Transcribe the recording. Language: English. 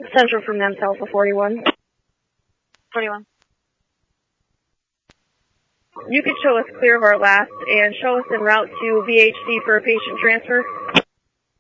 Central from Nance Alpha 41. 41. You could show us clear of our last and show us en route to VHC for a patient transfer.